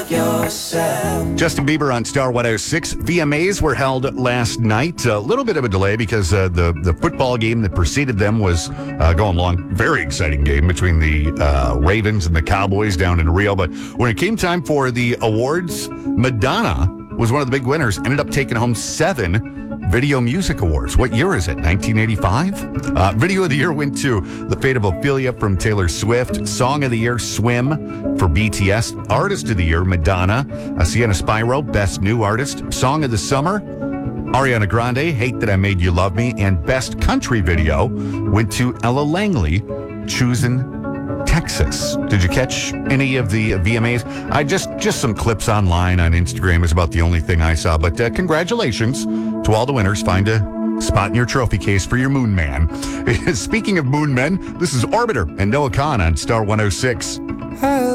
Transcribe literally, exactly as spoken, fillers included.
like yourself. Justin Bieber on Star one oh six. V M As were held last night. A little bit of a delay because uh, the, the football game that preceded them was uh, going along. Very exciting game between the uh, Ravens and the Cowboys down in Rio. But when it came time for the awards, Madonna was one of the big winners. Ended up taking home seven Video Music Awards. What year is it? nineteen eighty-five? Uh, Video of the Year went to The Fate of Ophelia from Taylor Swift. Song of the Year, Swim for B T S. Artist of the Year, Madonna. Uh, Sienna Spiro, Best New Artist. Song of the Summer, Ariana Grande, Hate That I Made You Love Me. And Best Country Video went to Ella Langley, Choosing Texas. Did you catch any of the V M As? I just just some clips online on Instagram is about the only thing I saw. But uh, congratulations to all the winners. Find a spot in your trophy case for your Moon Man. Speaking of Moon Men, this is Orbiter and Noah Khan on Star one oh six.